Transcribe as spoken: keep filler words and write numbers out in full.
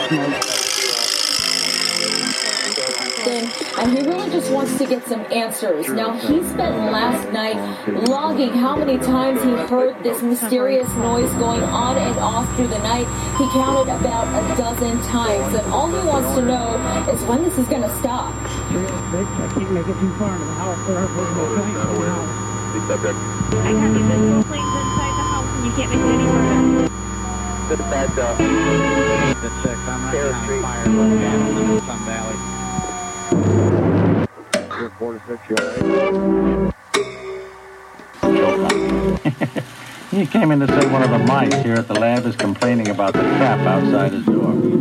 And he really just wants to get some answers. Now, he spent last night logging how many times he heard this mysterious noise going on and off through the night. He counted about a dozen times, and all he wants to know is when this is going to stop. I can't make it too far into the house. There are planes in the house. I got the missile planes inside the house, and you can't make it any further. Good bad dog. The six, I'm right behind fire, left hand in Sun Valley. You're four to six, you're He came in to say one of the mice here at the lab is complaining about the trap outside his door.